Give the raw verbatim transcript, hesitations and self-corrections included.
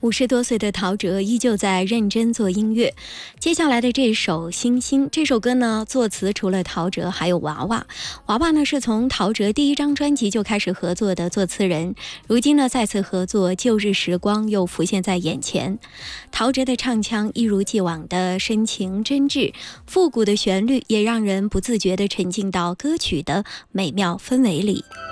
五十多岁的陶喆依旧在认真做音乐。接下来的这首《星星》这首歌呢，作词除了陶喆还有娃娃。娃娃呢是从陶喆第一张专辑就开始合作的作词人，如今呢再次合作，旧日时光又浮现在眼前。陶喆的唱腔一如既往的深情真挚，复古的旋律也让人不自觉地沉浸到歌曲的美妙氛围里。